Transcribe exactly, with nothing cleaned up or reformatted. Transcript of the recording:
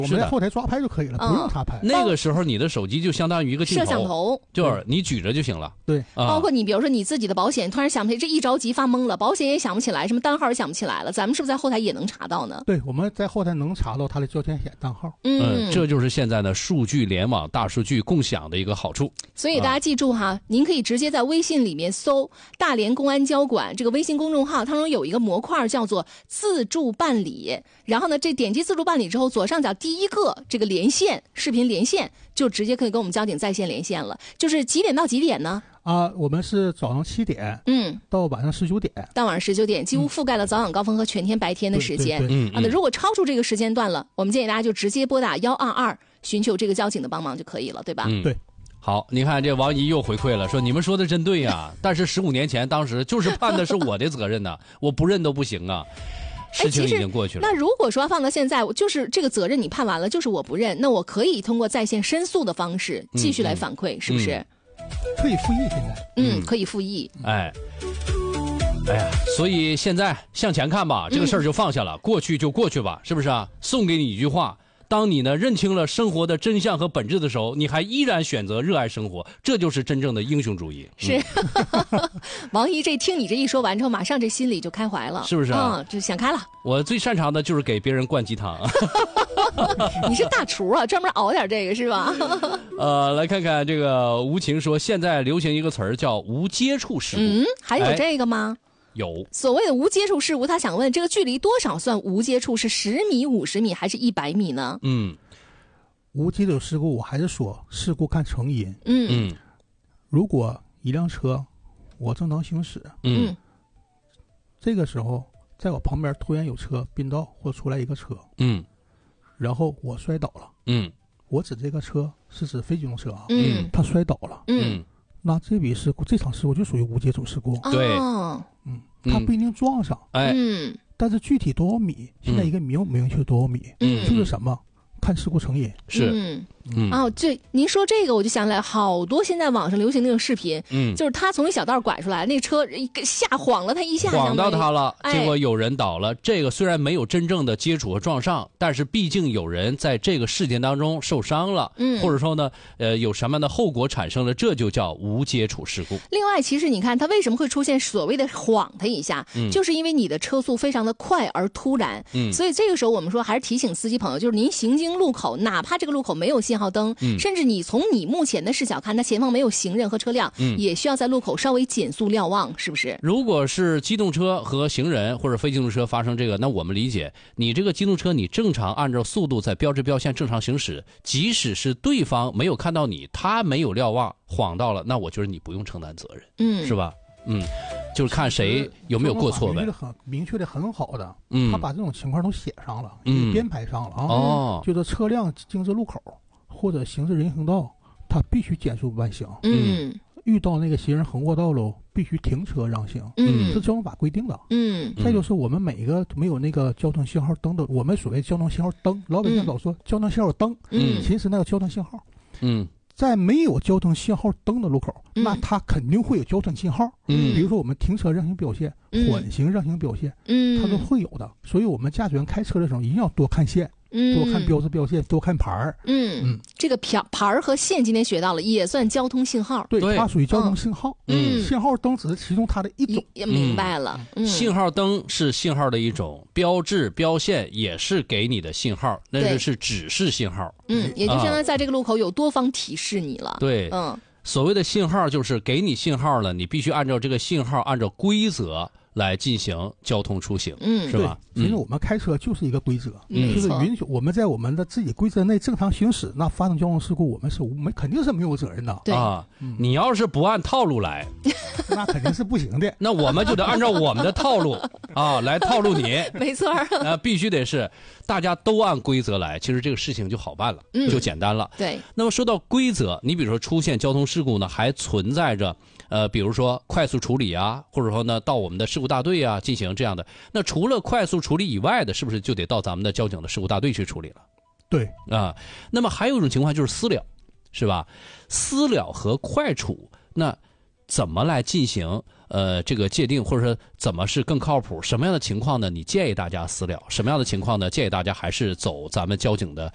我们在后台抓拍就可以了，不用查拍。 那个时候你的手机就相当于一个镜头， 摄像头， 就是你举着就行了。 对， 啊、 包括你比如说你自己的保险突然想不起来，这一着急发懵了，保险也想不起来，什么单号也想不起来了，咱们是不是在后台也能查到呢？ 对，我们在后台能查到他的交强险单号。 嗯， 嗯，这就是现在的数据联网、大数据共享的一个好处。 所以大家记住哈，啊、您可以直接在微信里面搜大连公安交管这个微信公众号，它中有一个模块叫做自助办理，然后呢，这点击自助办理之后，左上角第一个这个连线视频连线，就直接可以跟我们交警在线连线了。就是几点到几点呢？ 啊，我们是早上七点， 嗯， 到晚上十九点， 到晚上十九点，几乎覆盖了早晚高峰和全天白天的时间。 嗯， 啊，那如果超出这个时间段了，我们建议大家就直接拨打幺二二，寻求这个交警的帮忙就可以了，对吧？ 嗯， 对。 好，你看这王姨又回馈了，说你们说的真对呀、啊，但是十五年前当时就是判的是我的责任呢、啊，我不认都不行啊。事情已经过去了。 那如果说放到现在，就是这个责任你判完了，就是我不认，那我可以通过在线申诉的方式继续来反馈，嗯、是不是？ 嗯、 可以复议，现在嗯，可以复议。 哎，哎呀，所以现在向前看吧，这个事儿就放下了，嗯、过去就过去吧，是不是啊？送给你一句话。当你呢认清了生活的真相和本质的时候，你还依然选择热爱生活，这就是真正的英雄主义。 是，嗯、王姨这听你这一说完之后，马上这心里就开怀了， 是不是啊？ 嗯，就想开了。 我最擅长的就是给别人灌鸡汤。 你是大厨啊，专门熬点这个是吧？ 呃，来看看这个无情说，现在流行一个词儿叫无接触事故。 嗯，还有这个吗？ 哎有所谓的无接触事故，他想问这个距离多少算无接触？是十米、五十米还是一百米呢？ 嗯， 无接触事故，我还是说事故看成因。 嗯嗯， 如果一辆车我正常行驶， 嗯， 这个时候在我旁边突然有车并道或出来一个车， 嗯， 然后我摔倒了， 嗯， 我指这个车是指非机动车啊， 嗯， 他摔倒了， 嗯。 那这笔事故，这场事故就属于无接触事故。 对， 哦、 嗯，他不一定撞上， 哎， 嗯， 但是具体多少米，现在一个明明确多少米， 嗯， 就是什么，看事故成因。 是， 嗯嗯， 哦，对，您说这个我就想起来，好多现在网上流行那种视频， 嗯， 就是他从一小道拐出来，那车吓晃了他一下， 晃到他了， 哎、 结果有人倒了。这个虽然没有真正的接触和撞上，但是毕竟有人在这个事件当中受伤了， 嗯， 或者说呢，呃，有什么样的后果产生了，这就叫无接触事故。 另外，其实你看他为什么会出现所谓的晃他一下， 嗯， 就是因为你的车速非常的快而突然， 嗯， 所以这个时候我们说还是提醒司机朋友，就是您行经路口，哪怕这个路口没有信号灯， 嗯， 甚至你从你目前的视角看，它前方没有行人和车辆， 嗯， 也需要在路口稍微减速瞭望，是不是？ 如果是机动车和行人或者非机动车发生这个，那我们理解，你这个机动车你正常按照速度在标志标线正常行驶，即使是对方没有看到你，他没有瞭望晃到了，那我觉得你不用承担责任， 嗯， 是吧？嗯，就是看谁有没有过错呗。 明确的很明确的很好的， 嗯， 他把这种情况都写上了， 嗯， 编排上了啊。 哦， 就是车辆经至路口或者行至人行道，他必须减速慢行。 嗯， 遇到那个行人横过道路，必须停车让行。 嗯， 是交通法规定的。 嗯， 再就是我们每一个没有那个交通信号灯的，我们所谓交通信号灯，老百姓老说交通信号灯， 嗯， 其实那个交通信号， 嗯。 在没有交通信号灯的路口， 嗯、 那它肯定会有交通信号。 嗯， 比如说我们停车让行标线、 嗯、 缓行让行标线， 嗯， 它都会有的。所以我们驾驶员开车的时候一定要多看线， 嗯， 多看标志标线，多看牌儿。 嗯嗯，这个牌牌儿和线今天学到了，也算交通信号。 对，它属于交通信号。 嗯， 信号灯只是其中它的一种。 也明白了。 嗯，信号灯是信号的一种，标志标线也是给你的信号，那就是指示信号。 嗯，也就相当于在这个路口有多方提示你了。 对， 嗯， 所谓的信号就是给你信号了，你必须按照这个信号，按照规则来进行交通出行， 嗯， 是吧？ 其实我们开车就是一个规则， 嗯， 就是允许我们在我们的自己规则内正常行驶。那发生交通事故，我们是无没肯定是没有责任的。 对啊， 嗯， 你要是不按套路来， 那肯定是不行的。 那我们就得按照我们的套路啊来套路你。 没错， 啊，必须得是大家都按规则来，其实这个事情就好办了， 嗯， 就简单了。 对。 那么说到规则，你比如说出现交通事故呢，还存在着呃，比如说快速处理啊，或者说呢到我们的事故大队啊进行这样的。那除了快速处理以外的，是不是就得到咱们的交警的事故大队去处理了？ 对啊，那么还有一种情况就是私了，是吧？私了和快处，那怎么来进行呃这个界定，或者说怎么是更靠谱？什么样的情况呢？你建议大家私了？什么样的情况呢？建议大家还是走咱们交警的